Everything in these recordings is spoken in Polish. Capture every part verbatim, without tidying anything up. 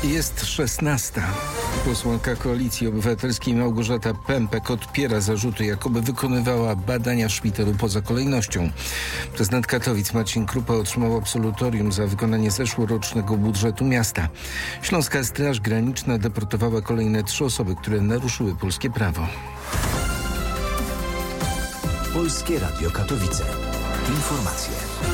Jest szesnasta. Posłanka Koalicji Obywatelskiej Małgorzata Pępek odpiera zarzuty, jakoby wykonywała badania w szpitalu poza kolejnością. Prezydent Katowic Marcin Krupa otrzymał absolutorium za wykonanie zeszłorocznego budżetu miasta. Śląska Straż Graniczna deportowała kolejne trzy osoby, które naruszyły polskie prawo. Polskie Radio Katowice. Informacje.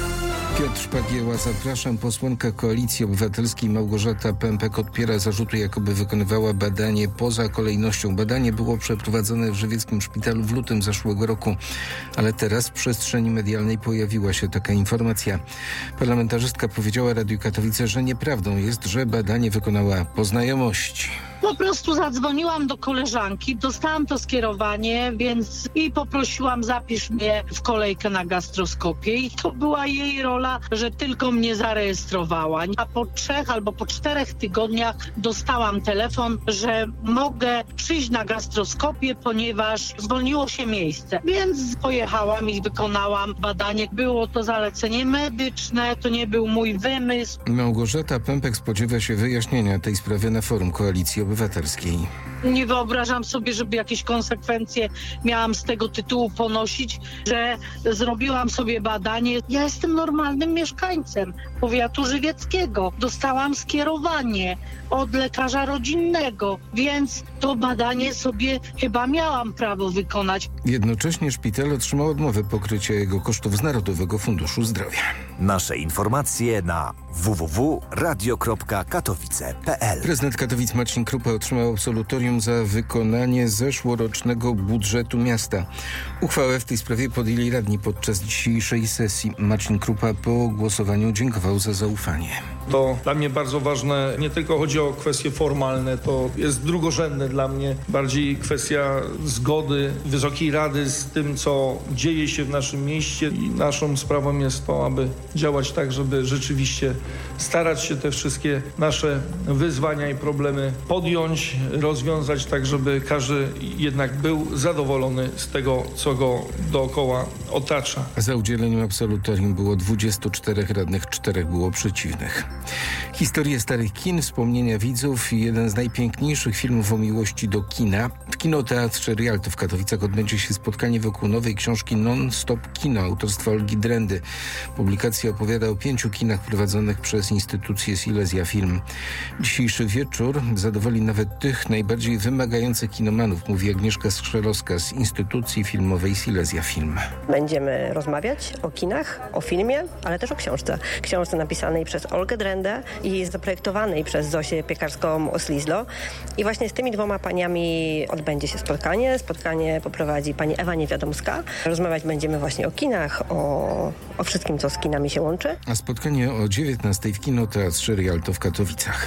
Piotr Szpagieła, zapraszam. Posłanka Koalicji Obywatelskiej Małgorzata Pępek odpiera zarzuty, jakoby wykonywała badanie poza kolejnością. Badanie było przeprowadzone w żywieckim szpitalu w lutym zeszłego roku, ale teraz w przestrzeni medialnej pojawiła się taka informacja. Parlamentarzystka powiedziała Radiu Katowice, że nieprawdą jest, że badanie wykonała po znajomości. Po prostu zadzwoniłam do koleżanki, dostałam to skierowanie, więc i poprosiłam, zapisz mnie w kolejkę na gastroskopię i to była jej rola, że tylko mnie zarejestrowała. A po trzech albo po czterech tygodniach dostałam telefon, że mogę przyjść na gastroskopię, ponieważ zwolniło się miejsce. Więc pojechałam i wykonałam badanie. Było to zalecenie medyczne, to nie był mój wymysł. Małgorzata Pępek spodziewa się wyjaśnienia tej sprawy na forum Koalicji Obywatelskiej. Nie wyobrażam sobie, żeby jakieś konsekwencje miałam z tego tytułu ponosić, że zrobiłam sobie badanie. Ja jestem normalnym mieszkańcem powiatu żywieckiego. Dostałam skierowanie od lekarza rodzinnego, więc to badanie sobie chyba miałam prawo wykonać. Jednocześnie szpital otrzymał odmowę pokrycia jego kosztów z Narodowego Funduszu Zdrowia. Nasze informacje na w w w kropka radio kropka katowice kropka p l. Prezydent Katowic Marcin Krupa otrzymał absolutorium za wykonanie zeszłorocznego budżetu miasta. Uchwałę w tej sprawie podjęli radni podczas dzisiejszej sesji. Marcin Krupa po głosowaniu dziękował za zaufanie. To dla mnie bardzo ważne, nie tylko chodzi o kwestie formalne, to jest drugorzędne dla mnie, bardziej kwestia zgody Wysokiej Rady z tym, co dzieje się w naszym mieście i naszą sprawą jest to, aby działać tak, żeby rzeczywiście starać się te wszystkie nasze wyzwania i problemy podjąć, rozwiązać tak, żeby każdy jednak był zadowolony z tego, co go dookoła otacza. Za udzieleniem absolutorium było dwudziestu czterech radnych, czterech było przeciwnych. Historie starych kin, wspomnienia widzów i jeden z najpiękniejszych filmów o miłości do kina. W Kinoteatrze Rialto w Katowicach odbędzie się spotkanie wokół nowej książki Non-Stop Kino autorstwa Olgi Drendy. Publikacja opowiada o pięciu kinach prowadzonych przez instytucję Silesia Film. Dzisiejszy wieczór zadowoli nawet tych najbardziej wymagających kinomanów, mówi Agnieszka Strzelowska z instytucji filmowej Silesia Film. Będziemy rozmawiać o kinach, o filmie, ale też o książce. Książce napisanej przez Olgę Drendę i zaprojektowanej przez Zosię Piekarską-Oslizlo. I właśnie z tymi dwoma paniami odbędzie się spotkanie. Spotkanie poprowadzi pani Ewa Niewiadomska. Rozmawiać będziemy właśnie o kinach, o, o wszystkim, co z kinami się łączy. A spotkanie o dziewiętnastej w Kinoteatrze Rialto w Katowicach.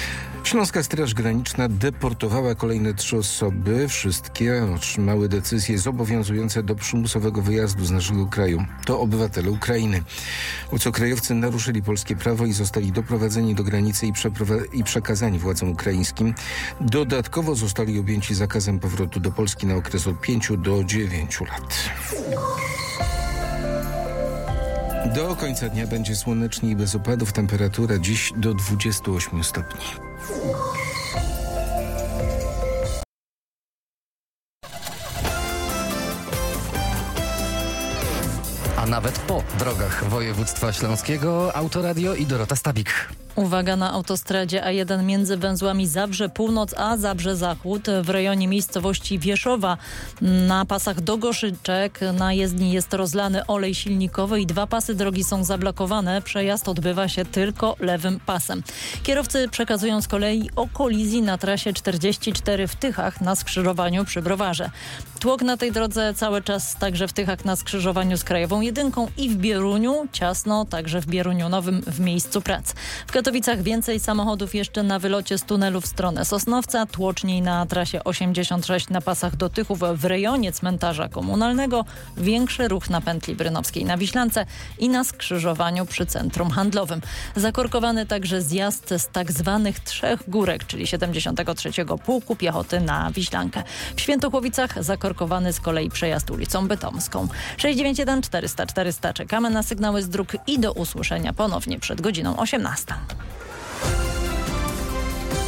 Śląska Straż Graniczna deportowała kolejne trzy osoby. Wszystkie otrzymały decyzje zobowiązujące do przymusowego wyjazdu z naszego kraju. To obywatele Ukrainy. Obcokrajowcy naruszyli polskie prawo i zostali doprowadzeni do granicy i, i przekazani władzom ukraińskim. Dodatkowo zostali objęci zakazem powrotu do Polski na okres od pięciu do dziewięciu lat. Do końca dnia będzie słonecznie i bez opadów. Temperatura dziś do dwudziestu ośmiu stopni. A nawet po drogach województwa śląskiego Autoradio i Dorota Stabik. Uwaga na autostradzie A jeden między węzłami Zabrze Północ a Zabrze Zachód w rejonie miejscowości Wieszowa. Na pasach do Goszyczek na jezdni jest rozlany olej silnikowy i dwa pasy drogi są zablokowane. Przejazd odbywa się tylko lewym pasem. Kierowcy przekazują z kolei o kolizji na trasie czterdzieści cztery w Tychach na skrzyżowaniu przy Browarze. Tłok na tej drodze cały czas także w Tychach na skrzyżowaniu z Krajową Jedynką i w Bieruniu, ciasno także w Bieruniu Nowym w miejscu prac. W Katowicach więcej samochodów jeszcze na wylocie z tunelu w stronę Sosnowca, tłoczniej na trasie osiemdziesiąt sześć na pasach do Tychów w rejonie cmentarza komunalnego, większy ruch na pętli brynowskiej na Wiślance i na skrzyżowaniu przy centrum handlowym. Zakorkowany także zjazd z tak zwanych Trzech Górek, czyli siedemdziesiątego trzeciego Pułku Piechoty na Wiślankę. W Świętochłowicach zakorkowany z kolei przejazd ulicą Bytomską. sześć dziewięć jeden czterysta czterysta czekamy na sygnały z dróg i do usłyszenia ponownie przed godziną osiemnastą.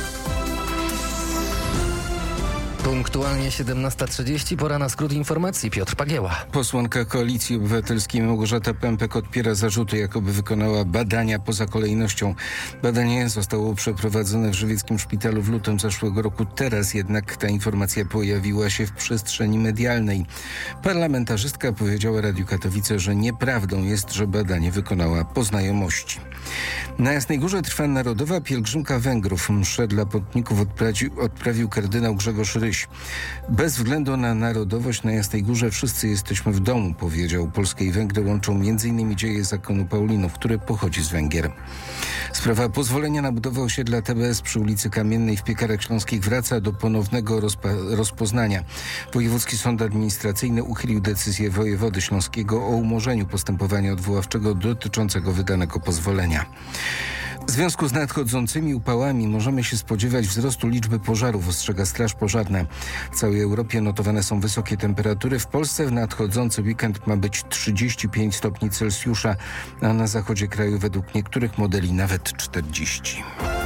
Punktualnie siedemnasta trzydzieści, pora na skrót informacji. Piotr Pagieła. Posłanka Koalicji Obywatelskiej Małgorzata Pępek odpiera zarzuty, jakoby wykonała badania poza kolejnością. Badanie zostało przeprowadzone w żywieckim szpitalu w lutym zeszłego roku. Teraz jednak ta informacja pojawiła się w przestrzeni medialnej. Parlamentarzystka powiedziała Radiu Katowice, że nieprawdą jest, że badanie wykonała po znajomości. Na Jasnej Górze trwa narodowa pielgrzymka Węgrów. Mszę dla putników odprawił, odprawił kardynał Grzegorz Ryś. Bez względu na narodowość na Jasnej Górze wszyscy jesteśmy w domu, powiedział. Polskie i Węgry łączą m.in. dzieje zakonu Paulinów, który pochodzi z Węgier. Sprawa pozwolenia na budowę osiedla T B S przy ulicy Kamiennej w Piekarach Śląskich wraca do ponownego rozpa- rozpoznania. Wojewódzki Sąd Administracyjny uchylił decyzję wojewody śląskiego o umorzeniu postępowania odwoławczego dotyczącego wydanego pozwolenia. W związku z nadchodzącymi upałami możemy się spodziewać wzrostu liczby pożarów, ostrzega Straż Pożarna. W całej Europie notowane są wysokie temperatury. W Polsce w nadchodzący weekend ma być trzydzieści pięć stopni Celsjusza, a na zachodzie kraju według niektórych modeli nawet czterdzieści.